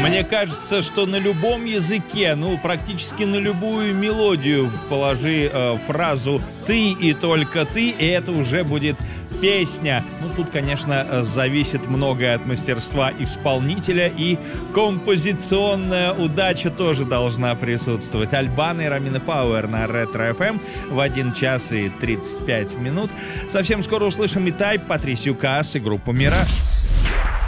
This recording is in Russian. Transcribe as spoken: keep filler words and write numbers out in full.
Мне кажется, что на любом языке, ну, практически на любую мелодию положи э, фразу «ты» и «только ты», и это уже будет песня. Ну, тут, конечно, зависит многое от мастерства исполнителя, и композиционная удача тоже должна присутствовать. Альбана и Ромина Пауэр на Ретро эф эм в один час и тридцать пять минут. Совсем скоро услышим и Тайп, Патрисию Каас и группу «Мираж».